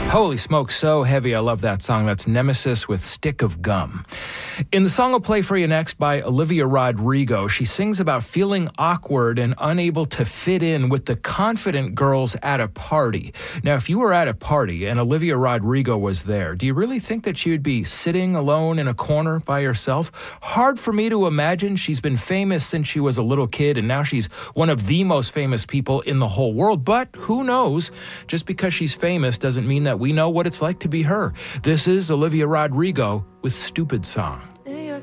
Holy smoke, so heavy. I love that song. That's Nemesis with Stick of Gum. In the song I'll play for you next by Olivia Rodrigo, she sings about feeling awkward and unable to fit in with the confident girls at a party. Now, if you were at a party and Olivia Rodrigo was there, do you really think that she would be sitting alone in a corner by herself? Hard for me to imagine. She's been famous since she was a little kid, and now she's one of the most famous people in the whole world. But who knows? Just because she's famous doesn't mean that we know what it's like to be her. This is Olivia Rodrigo with Stupid Song.